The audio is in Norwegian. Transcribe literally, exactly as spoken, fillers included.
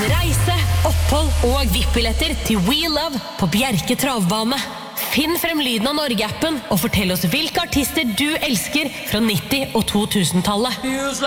reise, opphold og V I P-billetter til We Love på Bjerke Travbane. Finn frem lyden av Norge-appen og fortell oss hvilke artister du elsker fra nitti- og to tusen-tallet.